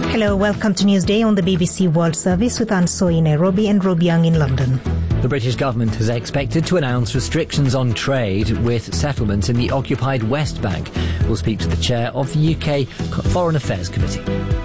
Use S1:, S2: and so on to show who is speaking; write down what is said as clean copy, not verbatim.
S1: Hello, welcome to Newsday on the BBC World Service with Ansoy in Nairobi and Rob Young in London.
S2: The British government is expected to announce restrictions on trade with settlements in the occupied West Bank. We'll speak to the chair of the UK Foreign Affairs Committee.